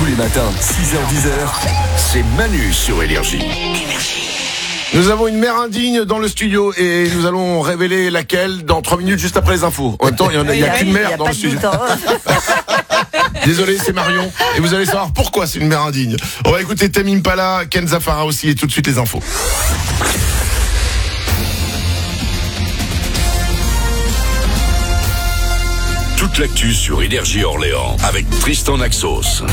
Tous les matins, 6h-10h, c'est Manu sur Énergie. Nous avons une mère indigne dans le studio et nous allons révéler laquelle dans 3 minutes juste après les infos. En même temps, il n'y a qu'une mère dans le studio. Désolé, c'est Marion. Et vous allez savoir pourquoi c'est une mère indigne. On va écouter Tame Impala, Kenza Farah aussi et tout de suite les infos. Toute l'actu sur Énergie Orléans avec Tristan Naxos.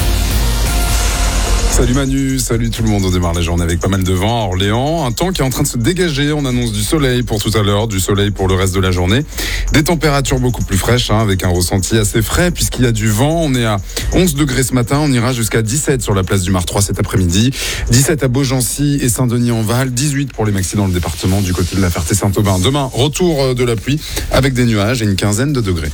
Salut Manu, salut tout le monde. On démarre la journée avec pas mal de vent à Orléans. Un temps qui est en train de se dégager. On annonce du soleil pour tout à l'heure, du soleil pour le reste de la journée. Des températures beaucoup plus fraîches, avec un ressenti assez frais puisqu'il y a du vent. On est à 11 degrés ce matin. On ira jusqu'à 17 sur la place du Mar 3 cet après-midi. 17 à Beaugency et Saint-Denis-en-Val. 18 pour les maxis dans le département du côté de la Ferté-Saint-Aubin. Demain, retour de la pluie avec des nuages et une quinzaine de degrés.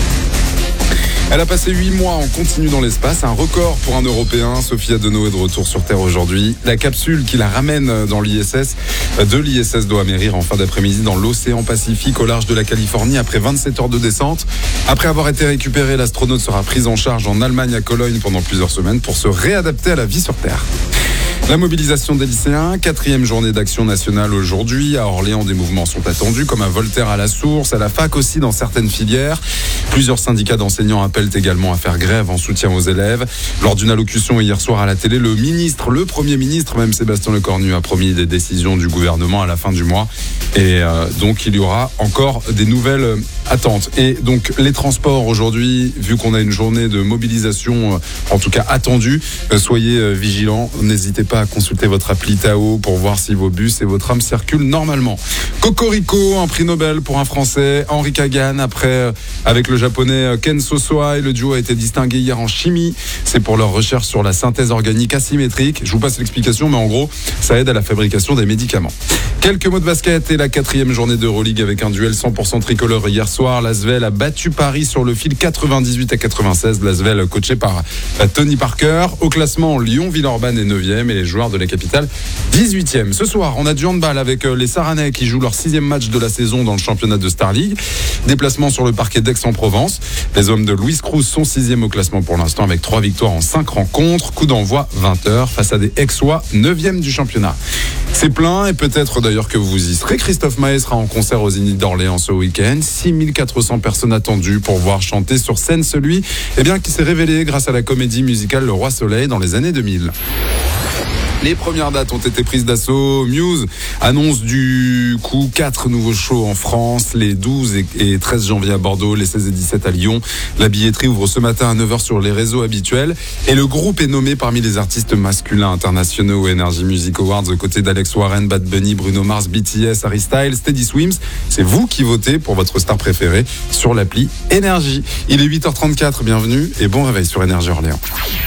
Elle a passé 8 mois en continu dans l'espace, un record pour un Européen. Sophie Adenau est de retour sur Terre aujourd'hui. La capsule qui la ramène dans l'ISS, de l'ISS doit amérir en fin d'après-midi dans l'océan Pacifique au large de la Californie après 27 heures de descente. Après avoir été récupérée, l'astronaute sera prise en charge en Allemagne à Cologne pendant plusieurs semaines pour se réadapter à la vie sur Terre. La mobilisation des lycéens, 4e journée d'action nationale aujourd'hui. À Orléans, des mouvements sont attendus, comme à Voltaire à la Source, à la fac aussi dans certaines filières. Plusieurs syndicats d'enseignants appellent également à faire grève en soutien aux élèves. Lors d'une allocution hier soir à la télé, le Premier ministre, même Sébastien Lecornu, a promis des décisions du gouvernement à la fin du mois. Et donc, il y aura encore des nouvelles attentes. Et donc, les transports aujourd'hui, vu qu'on a une journée de mobilisation, en tout cas attendue, soyez vigilants, n'hésitez pas à consulter votre appli Tao pour voir si vos bus et vos trams circulent normalement. Cocorico, un prix Nobel pour un Français, Henri Kagan, avec le japonais Ken Sosoi, et le duo a été distingué hier en chimie. C'est pour leur recherche sur la synthèse organique asymétrique. Je vous passe l'explication, mais en gros, ça aide à la fabrication des médicaments. Quelques mots de basket et la 4e journée d'Euroleague avec un duel 100% tricolore hier soir. L'Asvel a battu Paris sur le fil 98-96. L'Asvel coaché par Tony Parker. Au classement, Lyon-Villeurbanne est 9e et les joueurs de la capitale 18e. Ce soir, on a du handball avec les Saranais qui jouent leur 6e match de la saison dans le championnat de Star League. Déplacement sur le parquet d'Aix-en-Provence. Les hommes de Louis Cruz sont 6e au classement pour l'instant avec 3 victoires en 5 rencontres. Coup d'envoi 20h face à des Aixois 9e du championnat. C'est plein et peut-être d'ailleurs que vous y serez. Christophe Maé sera en concert au Zénith d'Orléans ce week-end. 6400 personnes attendues pour voir chanter sur scène celui qui s'est révélé grâce à la comédie musicale Le Roi Soleil dans les années 2000. Les premières dates ont été prises d'assaut. Muse annonce du coup 4 nouveaux shows en France, les 12 et 13 janvier à Bordeaux, les 16 et 17 à Lyon. La billetterie ouvre ce matin à 9h sur les réseaux habituels. Et le groupe est nommé parmi les artistes masculins internationaux aux Energy Music Awards aux côtés d'Alex Warren, Bad Bunny, Bruno Mars, BTS, Harry Styles, Teddy Swims. C'est vous qui votez pour votre star préférée sur l'appli Énergie. Il est 8h34, bienvenue et bon réveil sur Énergie Orléans.